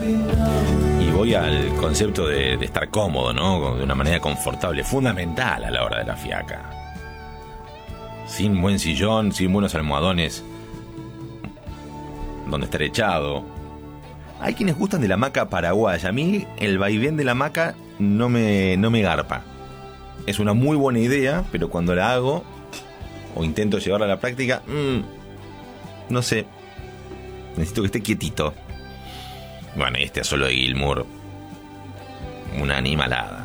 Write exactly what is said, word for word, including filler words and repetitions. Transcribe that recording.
Y voy al concepto de, de estar cómodo, ¿no? De una manera confortable, fundamental a la hora de la fiaca. Sin buen sillón, sin buenos almohadones donde estar echado. Hay quienes gustan de la hamaca paraguaya. A mí el vaivén de la hamaca no me, no me garpa. Es una muy buena idea, pero cuando la hago o intento llevarla a la práctica, mmm, no sé, necesito que esté quietito. Bueno, y este solo de Gilmour, una animalada.